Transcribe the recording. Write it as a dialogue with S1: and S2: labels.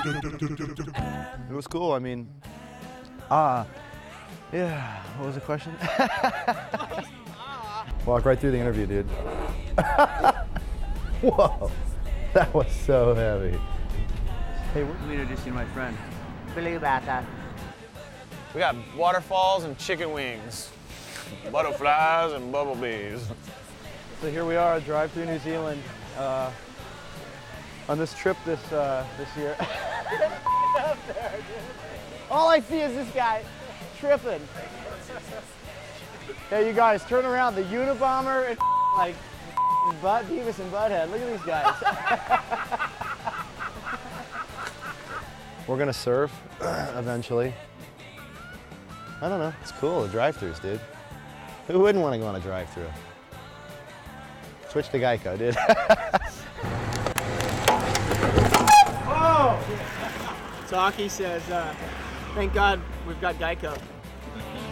S1: It was cool. I mean, yeah. What was the question? Walk right through the interview, dude. Whoa, that was so heavy. Hey, let me introduce you to my friend.
S2: Blue Bata.
S3: We got waterfalls and chicken wings, butterflies and bumblebees.
S1: So here we are, drive through New Zealand on this trip this year.
S2: All I see is this guy tripping.
S1: Hey, you guys, turn around. The Unabomber and like Beavis and Butthead. Look at these guys. We're gonna surf eventually. I don't know. It's cool. The drive-throughs, dude. Who wouldn't want to go on a drive-through? Switch to Geico, dude.
S2: Oh! Taki says, thank God we've got Geico.